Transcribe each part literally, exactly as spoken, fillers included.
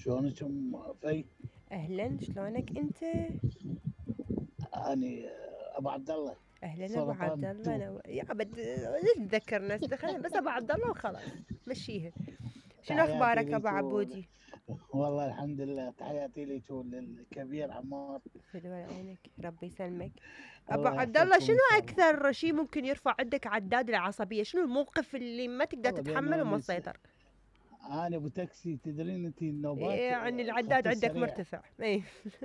شلونك ام في؟ اهلا، شلونك انت؟ اني ابو عبد الله. اهلا ابو عبد سرطان الله. تو. نو... يا بد نتذكر نفسي، خلينا بس ابو عبد الله وخلاص. مشيها. شنو تحياتي اخبارك لك ابو و... عبودي؟ والله الحمد لله، تحياتي لك وللكبير عمار. فدوى عينك، ربي يسلمك. ابو الله عبد الله، يحفظكم شنو ان شاء الله. اكثر شيء ممكن يرفع عندك عداد العصبيه؟ شنو الموقف اللي ما تقدر والله تتحمل بانه وما اني س... تسيطر؟ انا ابو تاكسي، تدرين انت النوبات، يعني آه، العداد الخط عندك السريع. مرتفع. اي.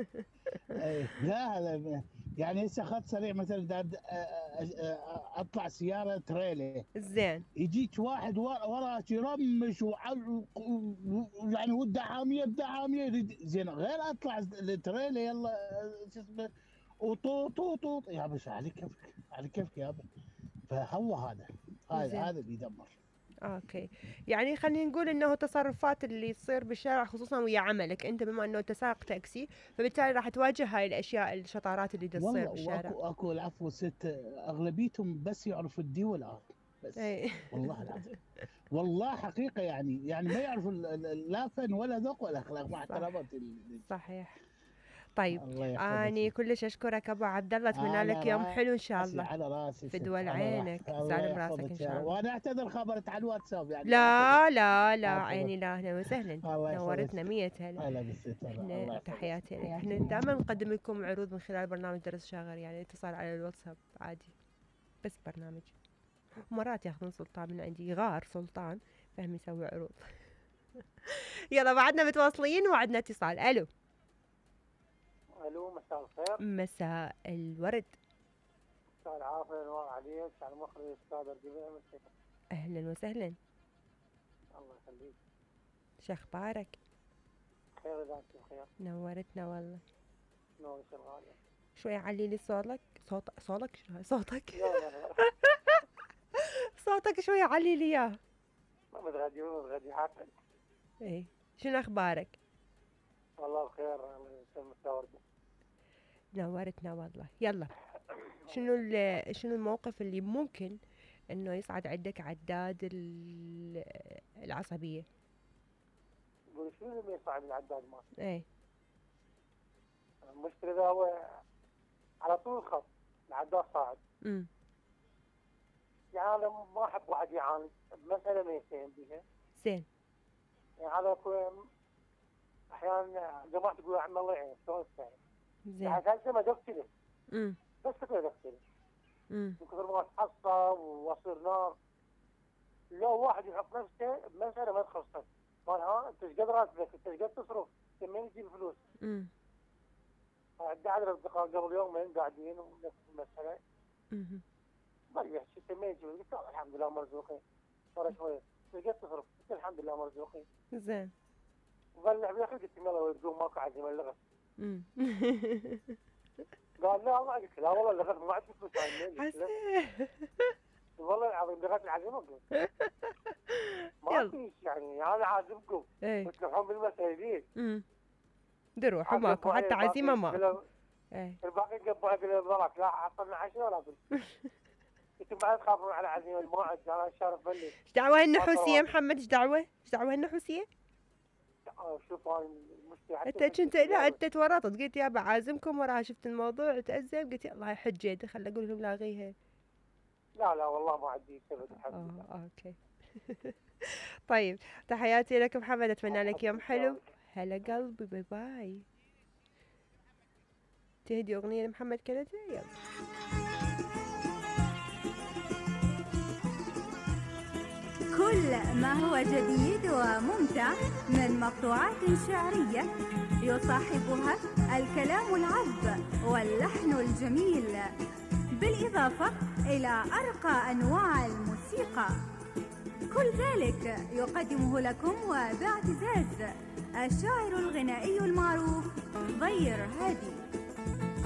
اي لا لا، يعني هسه خط سريع مثلا داد آه، آه، آه، اطلع سياره تريلي، زين. يجيك واحد ورا وراك يرمش وعل- و- يعني وده حاميه بده حاميه يريد- زين غير اطلع التريلا يلا، شو اسمه، وطوط طوط طوط يا بس على كيفك على كيفك يابا. فهو هذا هذا زين. هذا اللي يدمر. اوكي. يعني خلينا نقول انه تصرفات اللي تصير بالشارع خصوصا ويا عملك انت، بما انه انت سائق تاكسي، فبالتالي راح تواجه هاي الاشياء، الشطارات اللي تصير والله بالشارع. واكو اكو العفو ست، اغلبيتهم بس يعرفوا الدي والار بس. اي. والله العظيم، والله حقيقه، يعني يعني ما يعرفوا ال- ال- لا فن ولا ذوق ولا اخلاق، مع صح. احتراماتي لك. صحيح. طيب. الله اني يحفظك. كلش اشكرك ابو عبد الله، اتمنى على لك يوم حلو ان شاء راسي الله. على راسي في ست، دول على راسي، عينك، الله سالم راسك ان يحفظك يا شاء رب. الله. وانا اعتذر خبرت على الواتساب، يعني اعتذر. لا لا لا، اعتذر. عيني لا، اهلا وسهلا. الله نورتنا يحفظك. مية هلا. هلا بالست، هلا احنا الله يحفظك. تحياتي لك، احنا دائما نقدم لكم عروض من خلال برنامج درس شاغر، يعني اتصال على الواتساب عادي، بس برنامج. مرات ياخذون سلطان من عندي، يغار سلطان فهم يسوي عروض. يلا بعدنا متواصلين وعدنا اتصال. الو. الو، مساء الخير. مساء الورد. مساء العافيه، انوار عليك، على المخرج الاستاذ الجميع مساء. اهلا وسهلا. الله يخليك. شو اخبارك؟ خير اذا انت بخير. نورتنا والله. نورك الغالي. شوي علي لي صوتك، صوت صوتك شنو هاي؟ صوتك. لا لا لا. صوتك شوي علي لي اياه. ما بتغدي ما بتغدي حاجه. ايه. شنو اخبارك؟ والله بخير، الله يسلمك يا ورده. نورتنا والله. يلا. شنو ال- شنو الموقف اللي ممكن انه يصعد عندك عداد ال- العصبية؟ قول شنو اللي يصعب العداد مالك؟ ايه. المشكله اذا هو على طول الخط العداد صاعد. امم. يعني انا ما احب واحد يعاند بمساله ما يتهم بها. زين. يعني هذا يكون احيانا جماعه تقول عم الله يعين شلون تفهم؟ زين. يعني هسه ما دقتله امم. بس كنت دقتله. امم. من كثر ما اتعصب واصير نار. لو واحد يحط نفسه بمسألة ما تخصك، قال ها انت ايش قد راتبك؟ انت ايش قد تصرف؟ انت منين تجيب فلوس؟ امم. عندي عدد اصدقاء قبل يومين قاعدين ونفس المسألة، امم. ظل يحكي انت منين تجيب؟ قلت له الحمد لله مرزوقين. ورا شوية ايش قد تصرف؟ قلت الحمد لله مرزوقين. زين. ظل لعب يا اخي قلت له يلا تقوم ماكو عزيمة اللغة. امم. قال لا والله، قلت لا والله اللغة ما عندي فلوس هاي منين؟ قلت له حسين. والله العظيم لغة العزيمة قلت ما يلا. فيش، يعني انا عازمكم ايه. وتلوحون بالمسألة ليش؟ امم. دروح ماكو حتى عزيمة ماكو. ايه. الباقي قبوا اقل الضرك، لا حصلنا عشرة ولا بل. انتم بعد تخافون على عزيمه الموعد، انا الشارف بلش. ايش دعوة النحوسية محمد؟ ايش دعوة؟ ايش دعوة النحوسية؟ شوف هاي المشكله حتى انت كنت لا انت تورطت، قلت يا بعازمكم، وراها شفت الموضوع تأزم، قلت يلا هاي حجة خل اقول لهم لاغيها. لا لا والله ما عندي سبب الحمد لله. اه اوكي. طيب. تحياتي لك محمد، اتمنى لك يوم حلو. هلا قلبي، باي باي. تهدي اغنية لمحمد كندي؟ يلا. كل ما هو جديد وممتع من مقطوعات شعرية يصاحبها الكلام العذب واللحن الجميل، بالإضافة إلى أرقى أنواع الموسيقى. كل ذلك يقدمه لكم وباعتزاز الشاعر الغنائي المعروف ضير هادي.